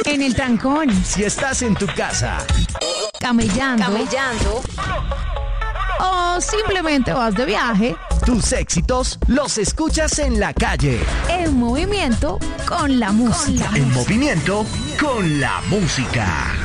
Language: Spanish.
en el trancón, Si estás en tu casa, camellando, o simplemente vas de viaje, tus éxitos los escuchas en la calle. en movimiento con la música. En movimiento con la música.